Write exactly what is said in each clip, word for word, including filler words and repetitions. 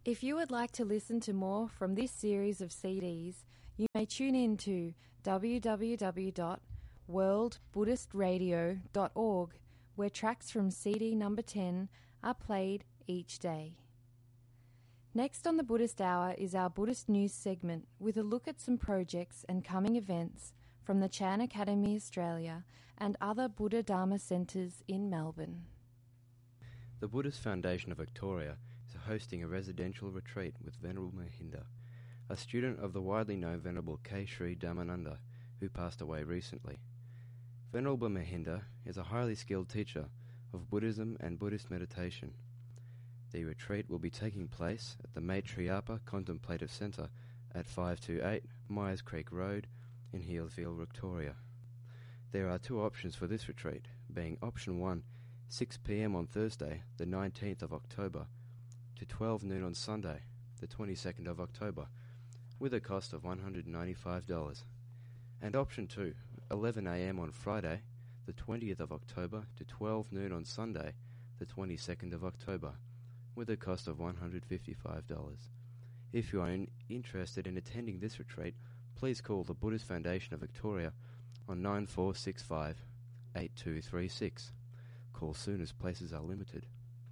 If you would like to listen to more from this series of C Ds, you may tune in to w w w dot world buddhist radio dot org, where tracks from C D number ten are played each day. Next on the Buddhist Hour is our Buddhist News segment with a look at some projects and coming events from the Chan Academy Australia and other Buddha Dharma centres in Melbourne. The Buddhist Foundation of Victoria is hosting a residential retreat with Venerable Mahinda, a student of the widely known Venerable K. Sri Dhammananda, who passed away recently. Venerable Mahinda is a highly skilled teacher of Buddhism and Buddhist meditation. The retreat will be taking place at the Maitreya Contemplative Centre at five twenty-eight Myers Creek Road in Healesville, Victoria. There are two options for this retreat, being option one, six p m on Thursday, the nineteenth of October, to twelve noon on Sunday, the twenty-second of October, with a cost of one hundred ninety-five dollars. And option two, eleven a m on Friday, the twentieth of October, to twelve noon on Sunday, the twenty-second of October, with a cost of one hundred fifty-five dollars. If you are in, interested in attending this retreat, please call the Buddhist Foundation of Victoria on nine four six five, eight two three six. Call soon as places are limited.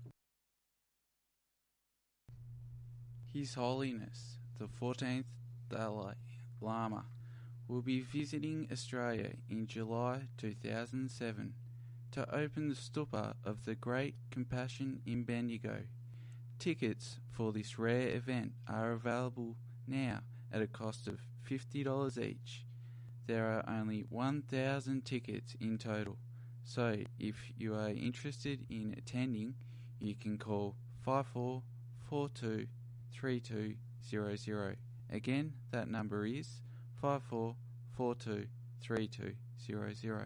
His Holiness, the fourteenth Dalai Lama, will be visiting Australia in July two thousand seven to open the stupa of the Great Compassion in Bendigo. Tickets for this rare event are available now at a cost of fifty dollars each. There are only one thousand tickets in total, so if you are interested in attending, you can call five four four two three two zero zero. Again, that number is five four four two three two zero zero.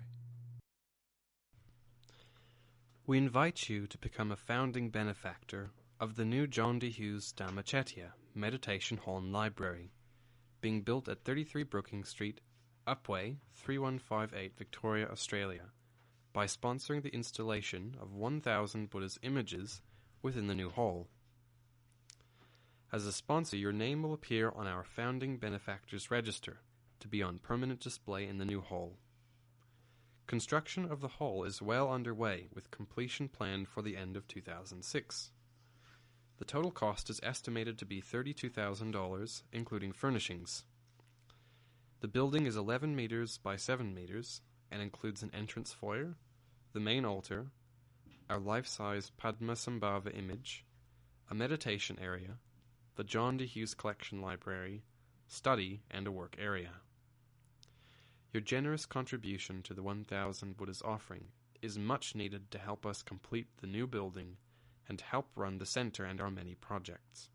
We invite you to become a founding benefactor of the new John D. Hughes Dhamacetya Meditation Hall and Library, being built at thirty-three Brookings Street, Upwey, three one five eight, Victoria, Australia, by sponsoring the installation of one thousand Buddha's images within the new hall. As a sponsor, your name will appear on our Founding Benefactors Register to be on permanent display in the new hall. Construction of the hall is well underway, with completion planned for the end of two thousand six. The total cost is estimated to be thirty-two thousand dollars, including furnishings. The building is eleven meters by seven meters and includes an entrance foyer, the main altar, our life-size Padmasambhava image, a meditation area, the John D. Hughes Collection Library, study, and a work area. Your generous contribution to the one thousand Buddha's offering is much needed to help us complete the new building and help run the center and our many projects.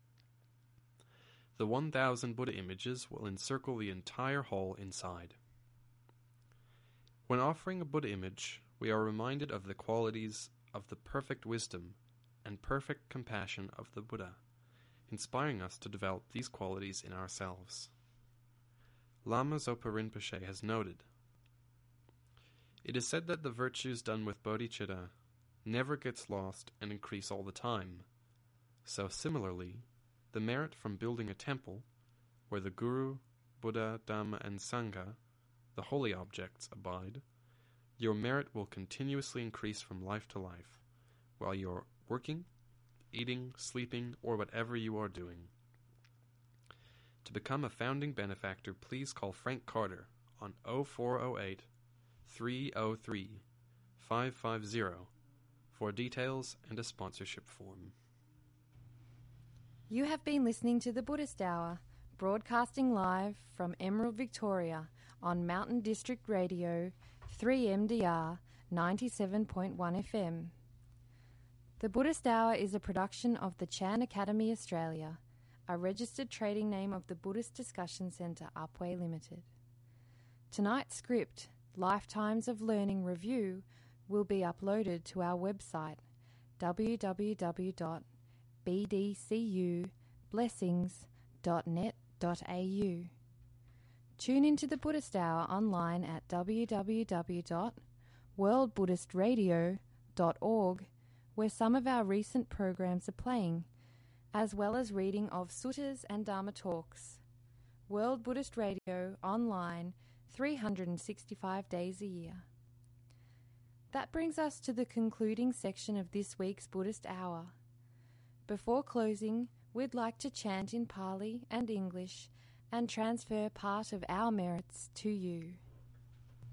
The one thousand Buddha images will encircle the entire hall inside. When offering a Buddha image, we are reminded of the qualities of the perfect wisdom and perfect compassion of the Buddha, inspiring us to develop these qualities in ourselves. Lama Zopa Rinpoche has noted, "It is said that the virtues done with bodhicitta never gets lost and increase all the time. So similarly, the merit from building a temple, where the Guru, Buddha, Dhamma, and Sangha, the holy objects, abide, your merit will continuously increase from life to life, while you're working, eating, sleeping, or whatever you are doing." To become a founding benefactor, please call Frank Carter on oh four oh eight, three oh three, five five zero for details and a sponsorship form. You have been listening to the Buddhist Hour, broadcasting live from Emerald, Victoria on Mountain District Radio, three M D R ninety-seven point one F M. The Buddhist Hour is a production of the Chan Academy Australia, a registered trading name of the Buddhist Discussion Centre Upwey Limited. Tonight's script, Lifetimes of Learning Review, will be uploaded to our website w w w dot b d c u blessings dot net dot a u. Tune into the Buddhist Hour online at w w w dot world buddhist radio dot org, where some of our recent programs are playing, as well as reading of suttas and Dharma talks. World Buddhist Radio online three hundred sixty-five days a year. That brings us to the concluding section of this week's Buddhist Hour. Before closing, we'd like to chant in Pali and English and transfer part of our merits to you.